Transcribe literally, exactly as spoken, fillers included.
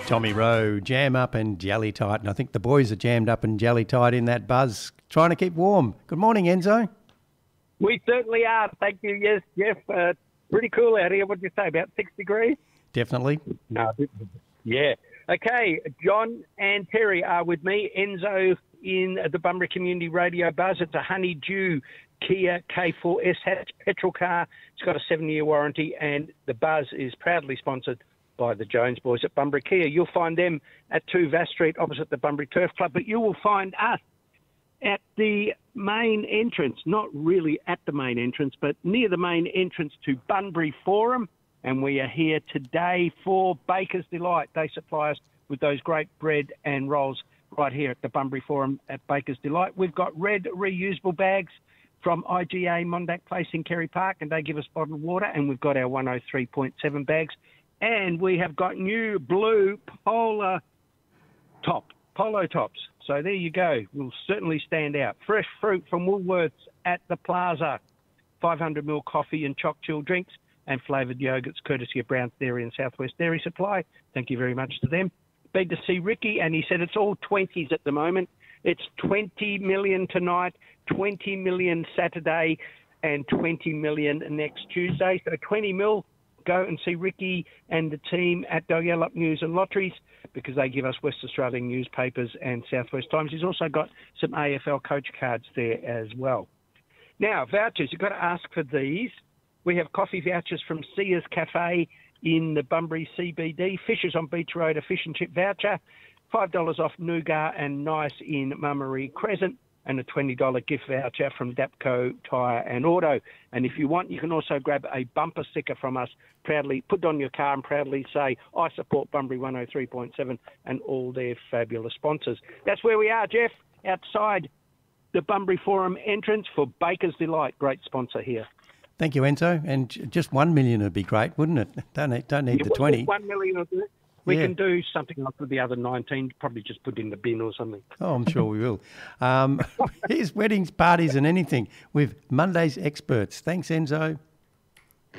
Tommy Rowe, jam up and jelly tight. And I think the boys are jammed up and jelly tight in that buzz, trying to keep warm. Good morning, Enzo. We certainly are. Thank you. Yes, Jeff. Uh, pretty cool out here. What did you say, about six degrees? Definitely. No. Yeah. Okay, John and Terry are with me. Enzo in the Bunbury Community Radio Buzz. It's a honeydew Kia K four S hatch petrol car. It's got a seven-year warranty, and the Buzz is proudly sponsored by the Jones boys at Bunbury Kia. You'll find them at two Vass Street opposite the Bunbury Turf Club, but you will find us at the main entrance, not really at the main entrance, but near the main entrance to Bunbury Forum. And we are here today for Baker's Delight. They supply us with those great bread and rolls right here at the Bunbury Forum at Baker's Delight. We've got red reusable bags from I G A Mondack Place in Kerry Park, and they give us bottled water. And we've got our one oh three point seven bags. And we have got new blue polar top, polo tops. So there you go. Will certainly stand out. Fresh fruit from Woolworths at the Plaza. five hundred milliliter coffee and choc chill drinks and flavoured yogurts courtesy of Brown's Dairy and Southwest Dairy Supply. Thank you very much to them. Been to see Ricky, and he said it's all twenties at the moment. It's twenty million tonight, twenty million Saturday, and twenty million next Tuesday. So twenty mil. Go and see Ricky and the team at Dalyalup News and Lotteries, because they give us West Australian newspapers and Southwest Times. He's also got some A F L coach cards there as well. Now, vouchers, you've got to ask for these. We have coffee vouchers from Sia's Cafe in the Bunbury C B D, Fishers on Beach Road, a fish and chip voucher, five dollars off Nougat and Nice in Mummery Crescent, and a twenty dollars gift voucher from Dapco Tyre and Auto. And if you want, you can also grab a bumper sticker from us, proudly put it on your car and proudly say, I support Bunbury one oh three point seven and all their fabulous sponsors. That's where we are, Jeff, outside the Bunbury Forum entrance for Baker's Delight. Great sponsor here. Thank you, Enzo. And just one million would be great, wouldn't it? Don't need, don't need yeah, the twenty. One million will do it. We yeah. can do something like with the other nineteen, probably just put in the bin or something. Oh, I'm sure we will. Um, here's weddings, parties and anything with Monday's experts. Thanks, Enzo.